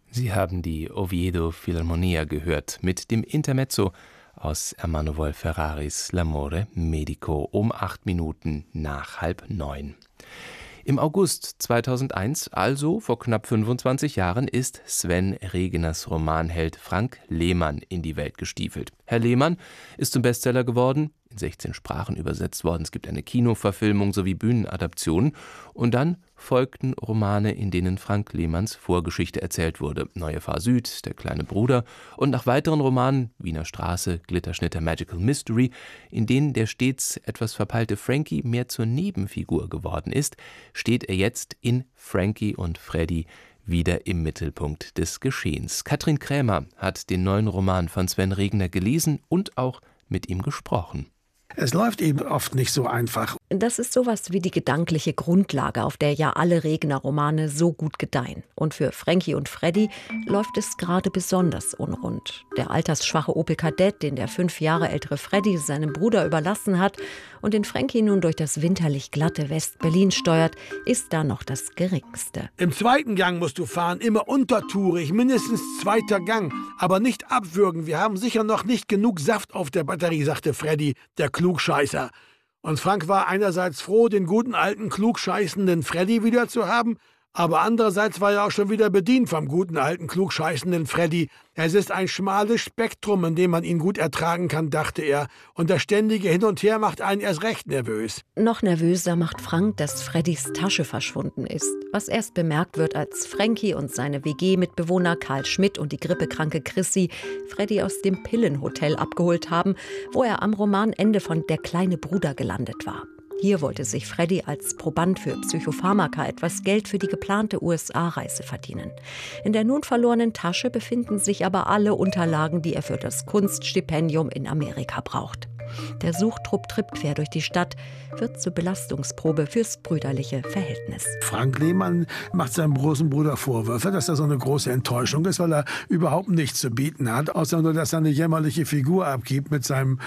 Sie haben die Oviedo Philharmonia gehört mit dem Intermezzo aus Ermanno Ferraris L'amore medico um 8 Minuten nach 8:30. Im August 2001, also vor knapp 25 Jahren, ist Sven Regners Romanheld Frank Lehmann in die Welt gestiefelt. Herr Lehmann ist zum Bestseller geworden, in 16 Sprachen übersetzt worden. Es gibt eine Kinoverfilmung sowie Bühnenadaptionen. Und dann folgten Romane, in denen Frank Lehmanns Vorgeschichte erzählt wurde. Neue Fahr Süd, Der kleine Bruder und nach weiteren Romanen Wiener Straße, Glitterschnitter, Magical Mystery, in denen der stets etwas verpeilte Frankie mehr zur Nebenfigur geworden ist, steht er jetzt in Frankie und Freddy wieder im Mittelpunkt des Geschehens. Katrin Krämer hat den neuen Roman von Sven Regner gelesen und auch mit ihm gesprochen. Es läuft eben oft nicht so einfach. Das ist sowas wie die gedankliche Grundlage, auf der ja alle Regner-Romane so gut gedeihen. Und für Frankie und Freddy läuft es gerade besonders unrund. Der altersschwache Opel Kadett, den der 5 Jahre ältere Freddy seinem Bruder überlassen hat und den Frankie nun durch das winterlich glatte West-Berlin steuert, ist da noch das Geringste. Im 2. Gang musst du fahren, immer untertourig, mindestens 2. Gang. Aber nicht abwürgen, wir haben sicher noch nicht genug Saft auf der Batterie, sagte Freddy, der Klugscheißer. Und Frank war einerseits froh, den guten alten, klugscheißenden Freddy wieder zu haben, aber andererseits war er auch schon wieder bedient vom guten alten, klugscheißenden Freddy. Es ist ein schmales Spektrum, in dem man ihn gut ertragen kann, dachte er. Und das ständige Hin und Her macht einen erst recht nervös. Noch nervöser macht Frank, dass Freddys Tasche verschwunden ist. Was erst bemerkt wird, als Frankie und seine WG-Mitbewohner Karl Schmidt und die grippekranke Chrissy Freddy aus dem Pillenhotel abgeholt haben, wo er am Romanende von Der kleine Bruder gelandet war. Hier wollte sich Freddy als Proband für Psychopharmaka etwas Geld für die geplante USA-Reise verdienen. In der nun verlorenen Tasche befinden sich aber alle Unterlagen, die er für das Kunststipendium in Amerika braucht. Der Suchtrupp trippt quer durch die Stadt, wird zur Belastungsprobe fürs brüderliche Verhältnis. Frank Lehmann macht seinem großen Bruder Vorwürfe, dass er so eine große Enttäuschung ist, weil er überhaupt nichts zu bieten hat, außer nur, dass er eine jämmerliche Figur abgibt mit seinem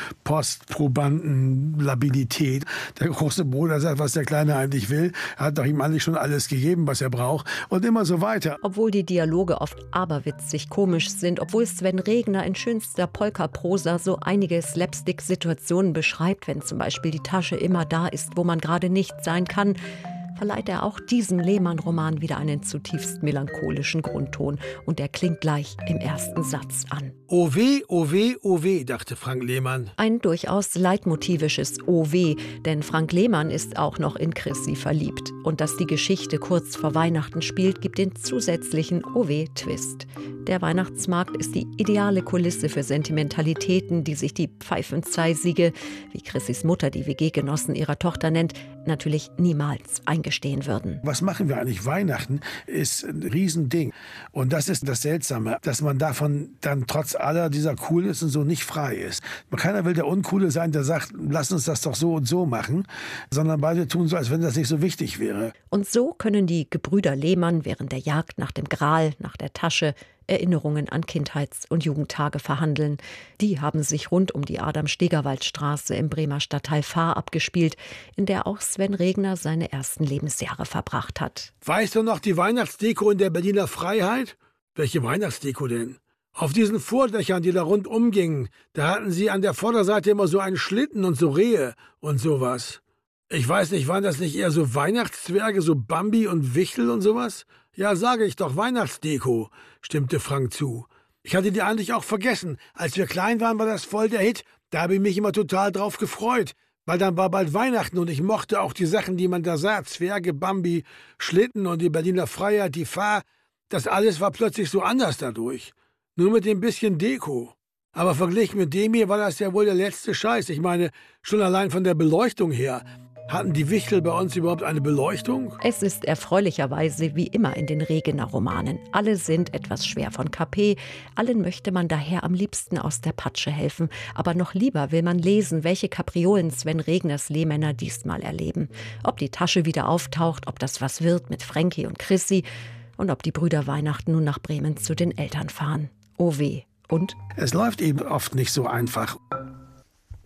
Postprobanden-Labilität. Der große Bruder sagt, was der Kleine eigentlich will. Er hat doch ihm eigentlich schon alles gegeben, was er braucht. Und immer so weiter. Obwohl die Dialoge oft aberwitzig komisch sind, obwohl Sven Regner in schönster Polka-Prosa so einige Slapstick-Situationen beschreibt, wenn zum Beispiel die Tasche immer da ist, wo man gerade nicht sein kann, verleiht er auch diesem Lehmann-Roman wieder einen zutiefst melancholischen Grundton. Und der klingt gleich im ersten Satz an. O weh, o weh, o weh, dachte Frank Lehmann. Ein durchaus leitmotivisches O weh, denn Frank Lehmann ist auch noch in Chrissy verliebt. Und dass die Geschichte kurz vor Weihnachten spielt, gibt den zusätzlichen O weh-Twist. Der Weihnachtsmarkt ist die ideale Kulisse für Sentimentalitäten, die sich die Pfeifenzeisige, wie Chrissys Mutter die WG-Genossen ihrer Tochter nennt, natürlich niemals eingestehen würden. Was machen wir eigentlich? Weihnachten ist ein Riesending. Und das ist das Seltsame, dass man davon dann trotz aller dieser Coolness und so nicht frei ist. Keiner will der Uncoole sein, der sagt, lass uns das doch so und so machen, sondern beide tun so, als wenn das nicht so wichtig wäre. Und so können die Gebrüder Lehmann während der Jagd nach dem Gral, nach der Tasche, Erinnerungen an Kindheits- und Jugendtage verhandeln. Die haben sich rund um die Adam-Stegerwald-Straße im Bremer Stadtteil Fahr abgespielt, in der auch Sven Regner seine ersten Lebensjahre verbracht hat. Weißt du noch die Weihnachtsdeko in der Berliner Freiheit? Welche Weihnachtsdeko denn? Auf diesen Vordächern, die da rundum gingen, da hatten sie an der Vorderseite immer so einen Schlitten und so Rehe und sowas. Ich weiß nicht, waren das nicht eher so Weihnachtszwerge, so Bambi und Wichtel und sowas? Ja, sage ich doch, Weihnachtsdeko, stimmte Frank zu. Ich hatte die eigentlich auch vergessen. Als wir klein waren, war das voll der Hit. Da habe ich mich immer total drauf gefreut. Weil dann war bald Weihnachten und ich mochte auch die Sachen, die man da sah. Zwerge, Bambi, Schlitten und die Berliner Freiheit, die Fahr. Das alles war plötzlich so anders dadurch. Nur mit dem bisschen Deko. Aber verglichen mit dem hier war das ja wohl der letzte Scheiß. Ich meine, schon allein von der Beleuchtung her. Hatten die Wichtel bei uns überhaupt eine Beleuchtung? Es ist erfreulicherweise wie immer in den Regener-Romanen. Alle sind etwas schwer von KP. Allen möchte man daher am liebsten aus der Patsche helfen. Aber noch lieber will man lesen, welche Kapriolen Sven Regners Lehmänner diesmal erleben. Ob die Tasche wieder auftaucht, ob das was wird mit Frankie und Chrissy und ob die Brüder Weihnachten nun nach Bremen zu den Eltern fahren. Oh weh. Und? Es läuft eben oft nicht so einfach.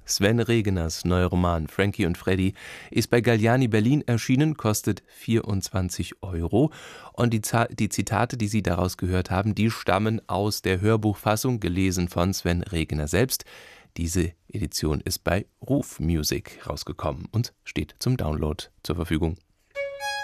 Sven Regeners neuer Roman Frankie und Freddy ist bei Galliani Berlin erschienen, kostet 24 € und die Zitate, die Sie daraus gehört haben, die stammen aus der Hörbuchfassung, gelesen von Sven Regener selbst. Diese Edition ist bei Ruf Music rausgekommen und steht zum Download zur Verfügung.